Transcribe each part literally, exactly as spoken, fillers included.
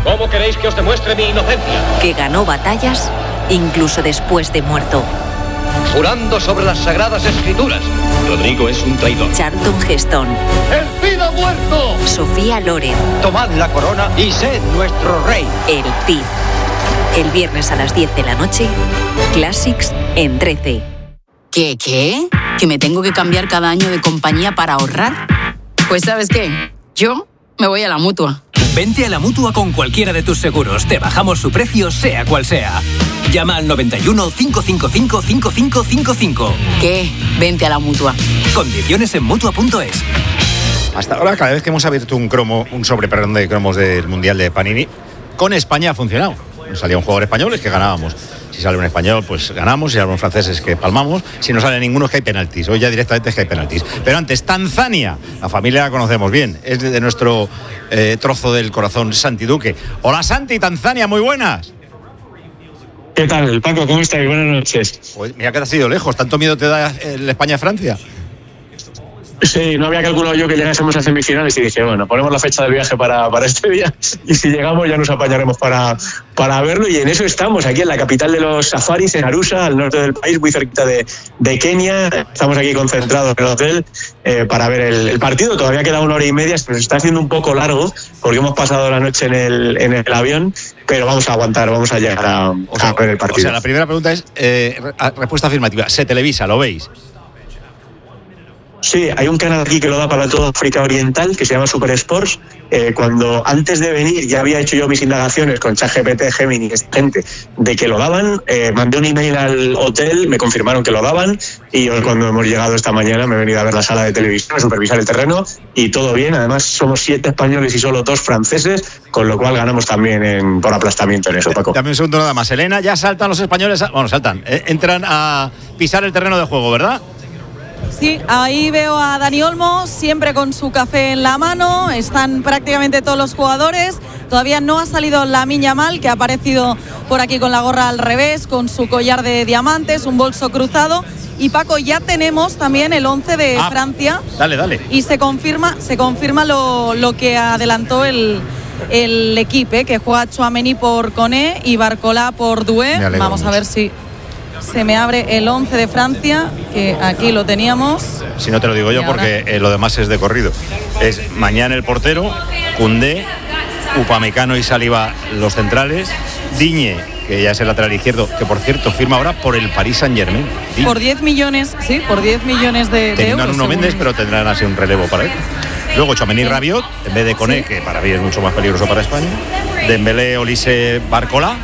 ¿Cómo queréis que os demuestre mi inocencia? Que ganó batallas incluso después de muerto. Jurando sobre las sagradas escrituras. Rodrigo es un traidor. Charlton Heston. ¡El Cid ha muerto! Sofía Loren. Tomad la corona y sed nuestro rey. El Cid. El viernes a las diez de la noche, Classics en trece. ¿Qué, qué? ¿Que me tengo que cambiar cada año de compañía para ahorrar? Pues ¿sabes qué? Yo me voy a la Mutua. Vente a la Mutua con cualquiera de tus seguros. Te bajamos su precio, sea cual sea. Llama al noventa y uno, cinco cinco cinco, cinco cinco cinco cinco. ¿Qué? Vente a la Mutua. Condiciones en Mutua punto es. Hasta ahora, cada vez que hemos abierto un cromo, un sobre, perdón, de cromos del Mundial de Panini, con España ha funcionado. Salía un jugador español, es que ganábamos. Si sale un español, pues ganamos. Si sale un francés, es que palmamos. Si no sale ninguno, es que hay penaltis. Hoy ya directamente es que hay penaltis. Pero antes, Tanzania. La familia la conocemos bien. Es de nuestro eh, trozo del corazón, Santi Duque. Hola, Santi, Tanzania, muy buenas. ¿Qué tal, Paco? ¿Cómo estás? Buenas noches. Pues mira que te has ido lejos. ¿Tanto miedo te da el España-Francia? Sí, no había calculado yo que llegásemos a semifinales y dije, bueno, ponemos la fecha del viaje para, para este día y si llegamos ya nos apañaremos para, para verlo, y en eso estamos, aquí en la capital de los safaris, en Arusha, al norte del país, muy cerquita de, de Kenia. Estamos aquí concentrados en el hotel eh, para ver el, el partido. Todavía queda una hora y media, se nos está haciendo un poco largo porque hemos pasado la noche en el, en el avión, pero vamos a aguantar, vamos a llegar a, o sea, a ver el partido. O sea, la primera pregunta es eh, respuesta afirmativa. ¿Se televisa? ¿Lo veis? Sí, hay un canal aquí que lo da para toda África Oriental que se llama Super Sports. Eh, cuando antes de venir ya había hecho yo mis indagaciones con ChatGPT, Gemini, gente, de que lo daban, eh, mandé un email al hotel, me confirmaron que lo daban, y hoy cuando hemos llegado esta mañana me he venido a ver la sala de televisión, a supervisar el terreno, y todo bien. Además somos siete españoles y solo dos franceses, con lo cual ganamos también en, por aplastamiento en eso, Paco. Dame un segundo nada más. Elena, ya saltan los españoles, a, bueno, saltan, eh, entran a pisar el terreno de juego, ¿verdad? Sí, ahí veo a Dani Olmo, siempre con su café en la mano. Están prácticamente todos los jugadores. Todavía no ha salido Lamine Yamal, que ha aparecido por aquí con la gorra al revés, con su collar de diamantes, un bolso cruzado. Y Paco, ya tenemos también el once de ah, Francia. Dale, dale. Y se confirma, se confirma lo, lo que adelantó el, el equipo, ¿eh? Que juega Tchouaméni por Koné y Barcola por Doué. Vamos mucho. A ver si se me abre el once de Francia, que aquí lo teníamos. Si no te lo digo yo, porque eh, lo demás es de corrido. Es mañana el portero, Koundé, Upamecano y Saliba los centrales, Digne, que ya es el lateral izquierdo, que por cierto firma ahora por el Paris Saint-Germain. Digne. Por diez millones, sí, por diez millones de, de Teniendo euros. a Nuno Méndez, pero tendrán así un relevo para él. Luego Tchouaméni y Rabiot, en vez de Koné, sí, que para mí es mucho más peligroso para España. Dembélé, Olise, Barcola,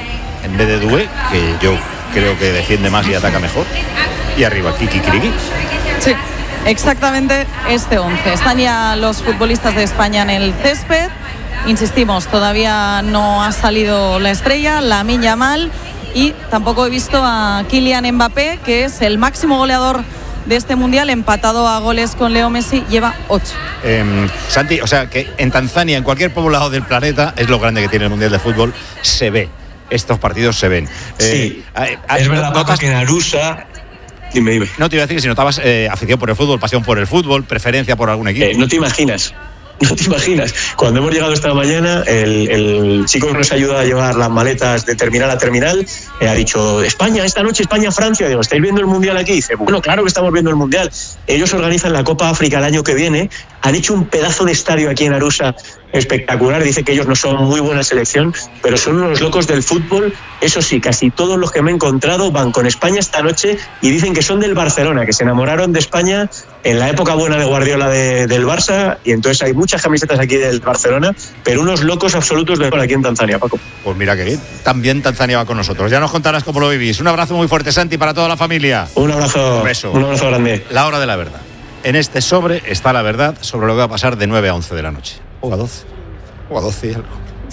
en vez de Doué, que yo creo que defiende más y ataca mejor. Y arriba Kiki Kiriki. Sí, exactamente este once. Están ya los futbolistas de España en el césped. Insistimos, todavía no ha salido la estrella, Lamine Yamal, y tampoco he visto a Kylian Mbappé, que es el máximo goleador de este mundial, empatado a goles con Leo Messi, lleva ocho. Eh, Santi, o sea que en Tanzania, en cualquier poblado del planeta, es lo grande que tiene el mundial de fútbol, se ve. Estos partidos se ven. Sí, eh, es verdad, Paco, que en Arusha... Dime, dime. No te iba a decir que si notabas eh, afición por el fútbol, pasión por el fútbol, preferencia por algún equipo. Eh, no te imaginas. No te imaginas. Cuando hemos llegado esta mañana, el, el chico que nos ayuda a llevar las maletas de terminal a terminal eh, ha dicho: España, esta noche España-Francia. Digo, ¿estáis viendo el Mundial aquí? Dice, bueno, claro que estamos viendo el Mundial. Ellos organizan la Copa África el año que viene. Han hecho un pedazo de estadio aquí en Arusha espectacular. Dice que ellos no son muy buena selección, pero son unos locos del fútbol. Eso sí, casi todos los que me he encontrado van con España esta noche y dicen que son del Barcelona, que se enamoraron de España en la época buena de Guardiola de, del Barça, y entonces hay muchas camisetas aquí del Barcelona, pero unos locos absolutos de por aquí en Tanzania, Paco. Pues mira que bien, también Tanzania va con nosotros. Ya nos contarás cómo lo vivís. Un abrazo muy fuerte, Santi, para toda la familia. Un abrazo, un, beso. Un abrazo grande. La hora de la verdad. En este sobre está la verdad sobre lo que va a pasar de nueve a once de la noche. O a doce. O a doce y algo.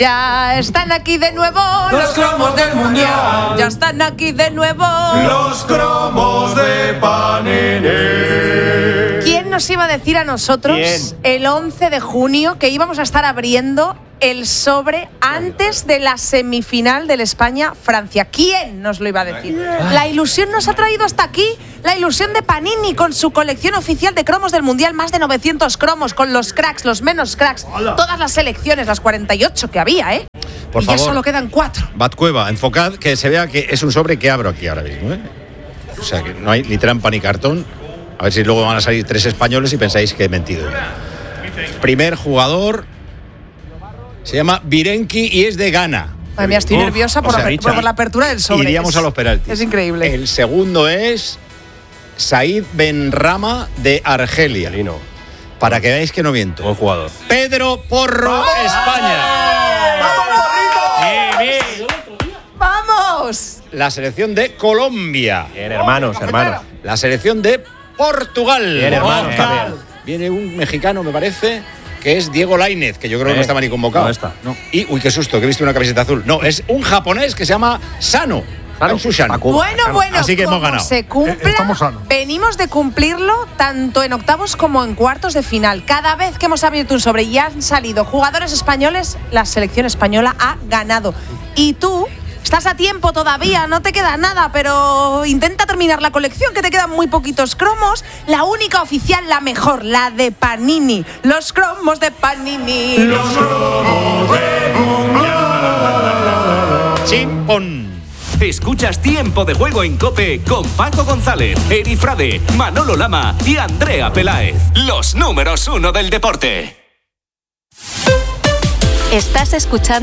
Ya están aquí de nuevo los cromos del mundial. Ya están aquí de nuevo los cromos de Panini. ¿Quién nos iba a decir a nosotros ¿Quién? el once de junio que íbamos a estar abriendo el sobre antes de la semifinal del España-Francia? ¿Quién nos lo iba a decir? La ilusión nos ha traído hasta aquí. La ilusión de Panini con su colección oficial de cromos del Mundial. Más de novecientos cromos con los cracks, los menos cracks. Hola. Todas las selecciones, las cuarenta y ocho que había, ¿eh? Por y favor. ya solo quedan cuatro. Batcueva, enfocad que se vea que es un sobre que abro aquí ahora mismo, ¿eh? O sea, que no hay ni trampa ni cartón. A ver si luego van a salir tres españoles y pensáis que he mentido. Primer jugador se llama Virenki y es de Ghana. Madre mía, estoy Uf, nerviosa por, o sea, la, por la apertura del sobre. Iríamos es, a los penaltis. Es increíble. El segundo es Said Benrama de Argelia. Lino. Para que veáis que no miento. Buen jugador. Pedro Porro, ¡vamos! España. ¡Vamos, Bien, bien. ¡Vamos! La selección de Colombia. Bien, hermanos, hermanos. La selección de Portugal. Bien, hermanos, está bien. Viene un mexicano, me parece, que es Diego Lainez, que yo creo que Eh, no estaba ni convocado. no está. No. Y, uy, qué susto, que he visto una camiseta azul. No, es un japonés que se llama Sano. Claro. Susano. Bueno, bueno, Así que hemos como ganado. se cumpla, Estamos sanos. venimos de cumplirlo tanto en octavos como en cuartos de final. Cada vez que hemos abierto un sobre y han salido jugadores españoles, la selección española ha ganado. Y tú estás a tiempo todavía, no te queda nada, pero intenta terminar la colección, que te quedan muy poquitos cromos. La única oficial, la mejor, la de Panini. Los cromos de Panini. Los cromos del mundial. Chimpón. Escuchas Tiempo de Juego en COPE con Paco González, Eri Frade, Manolo Lama y Andrea Peláez. Los números uno del deporte. Estás escuchando